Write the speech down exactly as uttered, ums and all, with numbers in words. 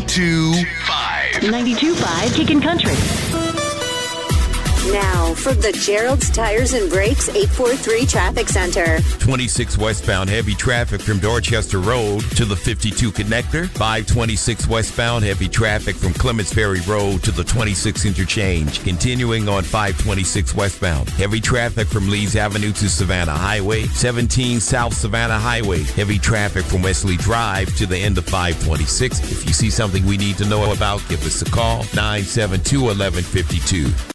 ninety-two point five. ninety-two point five Kickin' Country. Now, from the Gerald's Tires and Brakes eight four three Traffic Center. twenty-six westbound heavy traffic from Dorchester Road to the fifty-two connector. five twenty-six westbound heavy traffic from Clements Ferry Road to the twenty-six interchange. Continuing on five twenty-six westbound. Heavy traffic from Leeds Avenue to Savannah Highway. seventeen South Savannah Highway. Heavy traffic from Wesley Drive to the end of five twenty-six. If you see something we need to know about, give us a call. nine seven two, one one five two.